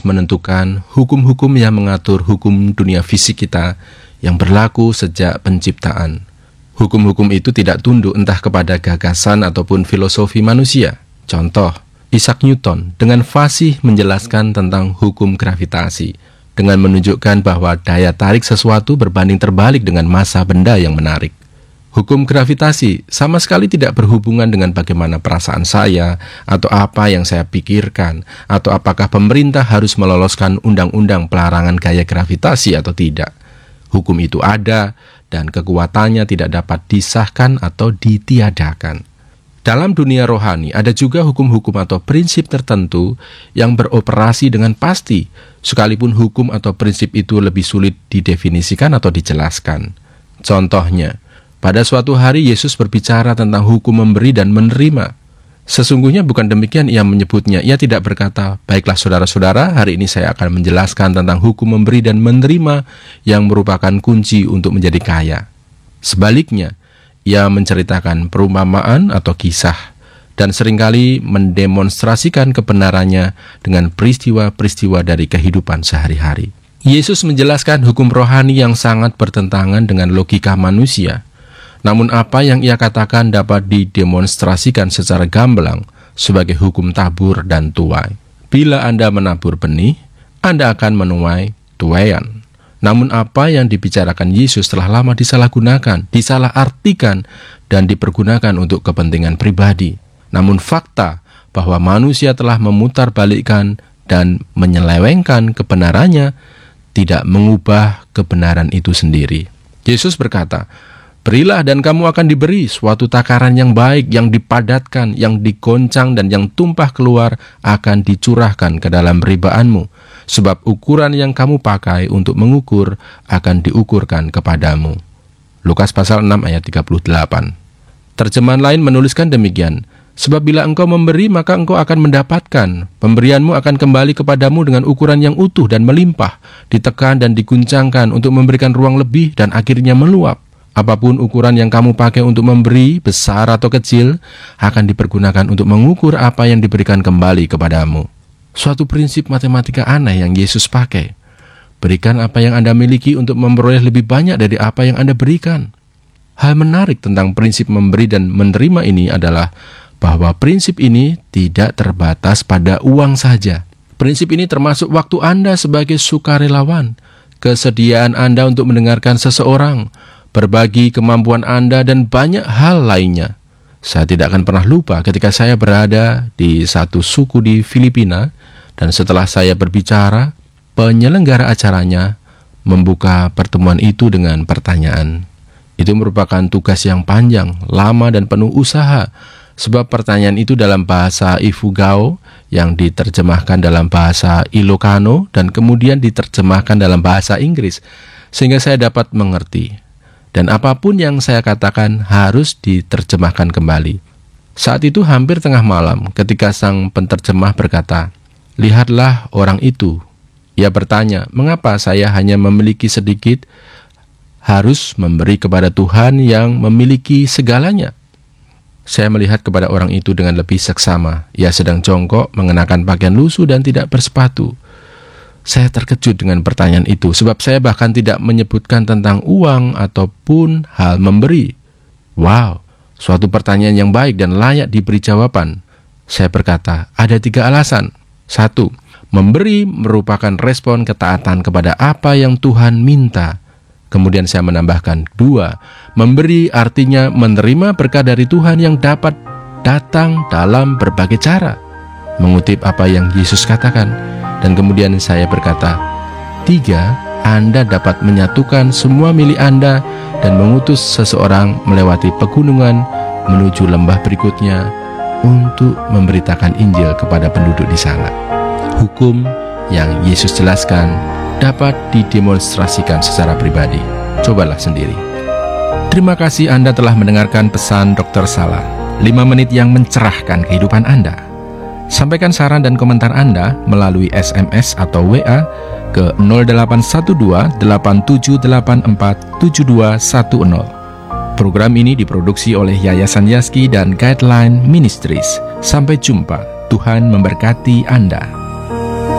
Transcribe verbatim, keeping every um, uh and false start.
menentukan hukum-hukum yang mengatur hukum dunia fisik kita yang berlaku sejak penciptaan. Hukum-hukum itu tidak tunduk entah kepada gagasan ataupun filosofi manusia. Contoh, Isaac Newton dengan fasih menjelaskan tentang hukum gravitasi dengan menunjukkan bahwa daya tarik sesuatu berbanding terbalik dengan massa benda yang menarik. Hukum gravitasi sama sekali tidak berhubungan dengan bagaimana perasaan saya, atau apa yang saya pikirkan, atau apakah pemerintah harus meloloskan undang-undang pelarangan gaya gravitasi atau tidak. Hukum itu ada, dan kekuatannya tidak dapat disahkan atau ditiadakan. Dalam dunia rohani, ada juga hukum-hukum atau prinsip tertentu yang beroperasi dengan pasti, sekalipun hukum atau prinsip itu lebih sulit didefinisikan atau dijelaskan. Contohnya, pada suatu hari Yesus berbicara tentang hukum memberi dan menerima. Sesungguhnya bukan demikian ia menyebutnya. Ia tidak berkata, "Baiklah saudara-saudara, hari ini saya akan menjelaskan tentang hukum memberi dan menerima yang merupakan kunci untuk menjadi kaya." Sebaliknya, ia menceritakan perumpamaan atau kisah dan seringkali mendemonstrasikan kebenarannya dengan peristiwa-peristiwa dari kehidupan sehari-hari. Yesus menjelaskan hukum rohani yang sangat bertentangan dengan logika manusia. Namun apa yang ia katakan dapat didemonstrasikan secara gamblang sebagai hukum tabur dan tuai. Bila Anda menabur benih, Anda akan menuai tuaian. Namun apa yang dibicarakan Yesus telah lama disalahgunakan, disalahartikan, dan dipergunakan untuk kepentingan pribadi. Namun fakta bahwa manusia telah memutarbalikkan dan menyelewengkan kebenarannya tidak mengubah kebenaran itu sendiri. Yesus berkata, "Berilah dan kamu akan diberi suatu takaran yang baik, yang dipadatkan, yang digoncang dan yang tumpah keluar akan dicurahkan ke dalam ribaanmu. Sebab ukuran yang kamu pakai untuk mengukur akan diukurkan kepadamu." Lukas pasal enam ayat tiga puluh delapan. Terjemahan lain menuliskan demikian, "Sebab bila engkau memberi maka engkau akan mendapatkan. Pemberianmu akan kembali kepadamu dengan ukuran yang utuh dan melimpah, ditekan dan diguncangkan untuk memberikan ruang lebih dan akhirnya meluap. Apapun ukuran yang kamu pakai untuk memberi, besar atau kecil, akan dipergunakan untuk mengukur apa yang diberikan kembali kepadamu." Suatu prinsip matematika aneh yang Yesus pakai. Berikan apa yang Anda miliki untuk memperoleh lebih banyak dari apa yang Anda berikan. Hal menarik tentang prinsip memberi dan menerima ini adalah bahwa prinsip ini tidak terbatas pada uang saja. Prinsip ini termasuk waktu Anda sebagai sukarelawan, kesediaan Anda untuk mendengarkan seseorang, berbagi kemampuan Anda, dan banyak hal lainnya. Saya tidak akan pernah lupa ketika saya berada di satu suku di Filipina, dan setelah saya berbicara, penyelenggara acaranya membuka pertemuan itu dengan pertanyaan. Itu merupakan tugas yang panjang, lama, dan penuh usaha, sebab pertanyaan itu dalam bahasa Ifugao yang diterjemahkan dalam bahasa Ilocano dan kemudian diterjemahkan dalam bahasa Inggris, sehingga saya dapat mengerti. Dan apapun yang saya katakan harus diterjemahkan kembali. Saat itu hampir tengah malam ketika sang penterjemah berkata, "Lihatlah orang itu." Ia bertanya, "Mengapa saya hanya memiliki sedikit, harus memberi kepada Tuhan yang memiliki segalanya?" Saya melihat kepada orang itu dengan lebih seksama. Ia sedang jongkok, mengenakan pakaian lusuh dan tidak bersepatu. Saya terkejut dengan pertanyaan itu, sebab saya bahkan tidak menyebutkan tentang uang ataupun hal memberi. Wow, suatu pertanyaan yang baik dan layak diberi jawaban. Saya berkata, ada tiga alasan. Satu, memberi merupakan respon ketaatan kepada apa yang Tuhan minta. Kemudian saya menambahkan, dua, memberi artinya menerima berkat dari Tuhan yang dapat datang dalam berbagai cara. Mengutip apa yang Yesus katakan. Dan kemudian saya berkata, tiga, Anda dapat menyatukan semua milik Anda dan mengutus seseorang melewati pegunungan menuju lembah berikutnya untuk memberitakan Injil kepada penduduk di sana. Hukum yang Yesus jelaskan dapat didemonstrasikan secara pribadi. Cobalah sendiri. Terima kasih Anda telah mendengarkan pesan dokter Salah, lima menit yang mencerahkan kehidupan Anda. Sampaikan saran dan komentar Anda melalui S M S atau W A ke nol delapan satu dua delapan tujuh delapan empat tujuh dua satu nol. Program ini diproduksi oleh Yayasan Yazki dan Guideline Ministries. Sampai jumpa. Tuhan memberkati Anda.